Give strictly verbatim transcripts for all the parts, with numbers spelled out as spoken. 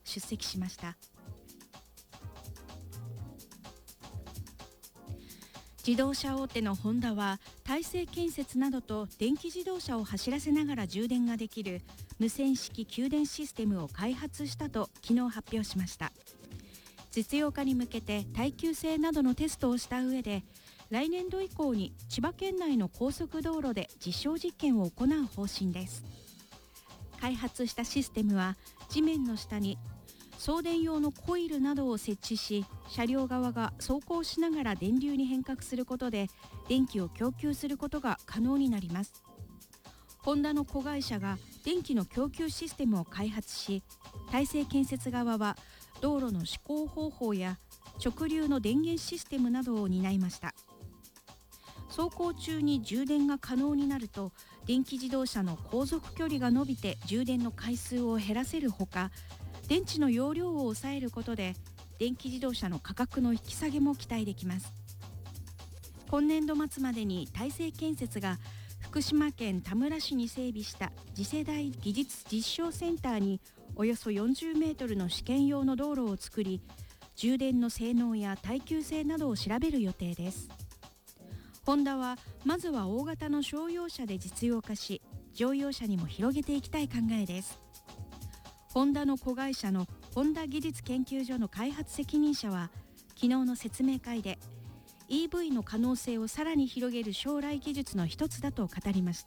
出席しました。自動車大手のホンダは大成建設などと電気自動車を走らせながら充電ができる無線式給電システムを開発したと昨日発表しました。実用化に向けて耐久性などのテストをした上で、来年度以降に千葉県内の高速道路で実証実験を行う方針です。開発したシステムは地面の下に送電用のコイルなどを設置し、車両側が走行しながら電流に変革することで電気を供給することが可能になります。ホンダの子会社が電気の供給システムを開発し、大成建設側は道路の施工方法や直流の電源システムなどを担いました。走行中に充電が可能になると、電気自動車の航続距離が伸びて充電の回数を減らせるほか、電池の容量を抑えることで電気自動車の価格の引き下げも期待できます。今年度末までに大成建設が福島県田村市に整備した次世代技術実証センターにおよそよんじゅうメートルの試験用の道路を作り、充電の性能や耐久性などを調べる予定です。ホンダはまずは大型の商用車で実用化し、乗用車にも広げていきたい考えです。ホンダの子会社のホンダ技術研究所の開発責任者は昨日の説明会で、 イーブイ の可能性をさらに広げる将来技術の一つだと語りました。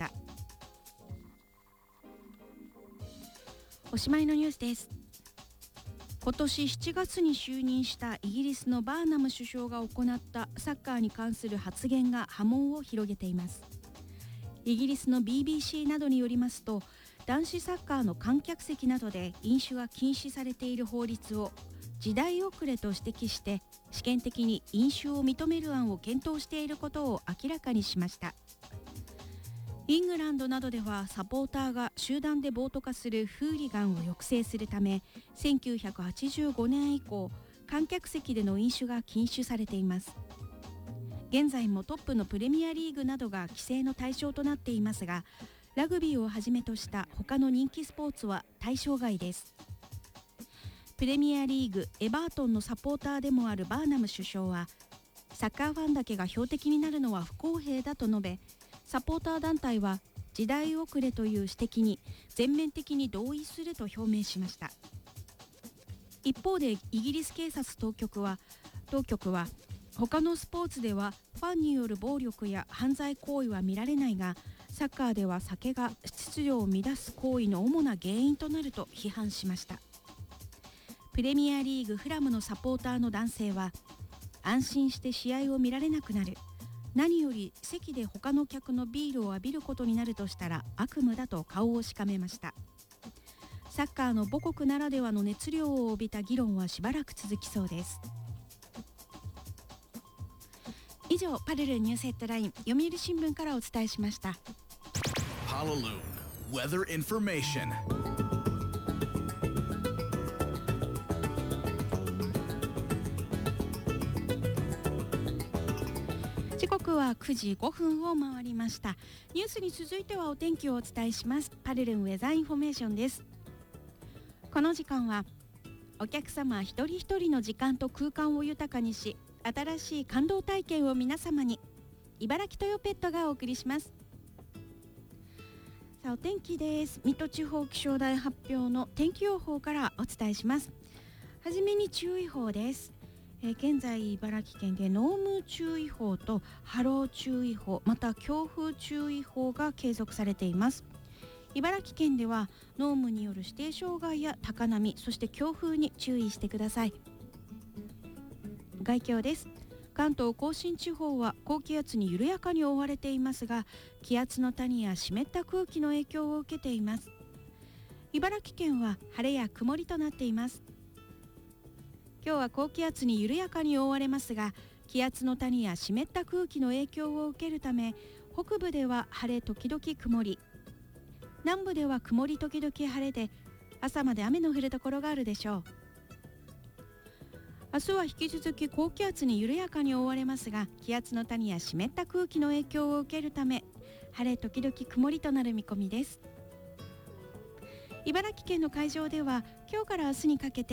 おしまいのニュースです。今年しちがつに就任したイギリスのバーナム首相が行ったサッカーに関する発言が波紋を広げています。イギリスの ビービーシー などによりますと、男子サッカーの観客席などで飲酒が禁止されている法律を時代遅れと指摘して、試験的に飲酒を認める案を検討していることを明らかにしました。イングランドなどではサポーターが集団で暴徒化するフーリガンを抑制するため、せんきゅうひゃくはちじゅうごねん以降観客席での飲酒が禁止されています。現在もトップのプレミアリーグなどが規制の対象となっていますが、ラグビーをはじめとした他の人気スポーツは対象外です。プレミアリーグエバートンのサポーターでもあるバーナム首相は、サッカーファンだけが標的になるのは不公平だと述べ、サポーター団体は時代遅れという指摘に全面的に同意すると表明しました。一方でイギリス警察当局は当局は他のスポーツではファンによる暴力や犯罪行為は見られないが、サッカーでは酒が秩序を乱す行為の主な原因となると批判しました。プレミアリーグフラムのサポーターの男性は、安心して試合を見られなくなる、何より席で他の客のビールを浴びることになるとしたら悪夢だと顔をしかめました。サッカーの母国ならではの熱量を帯びた議論はしばらく続きそうです。以上、パルルニュースヘッドライン読売新聞からお伝えしました。 パルルン Weather Information。 時刻はくじごふんを回りました。ニュースに続いてはお天気をお伝えします。パルルンウェザーインフォメーションです。この時間はお客様一人一人の時間と空間を豊かにし、新しい感動体験を皆様に、茨城トヨペットがお送りします。さあ、お天気です。水戸地方気象台発表の天気予報からお伝えします。はじめに注意報です。えー、現在茨城県で濃霧注意報と波浪注意報、また強風注意報が継続されています。茨城県では濃霧による指定障害や高波、そして強風に注意してください。概況です。関東甲信地方は高気圧に緩やかに覆われていますが、気圧の谷や湿った空気の影響を受けています。茨城県は晴れや曇りとなっています。今日は高気圧に緩やかに覆われますが、気圧の谷や湿った空気の影響を受けるため、北部では晴れ時々曇り、南部では曇り時々晴れで、朝まで雨の降るところがあるでしょう。明日は引き続き高気圧に緩やかに覆われますが、気圧の谷や湿った空気の影響を受けるため、晴れ時々曇りとなる見込みです。茨城県の海上では今日から明日にかけて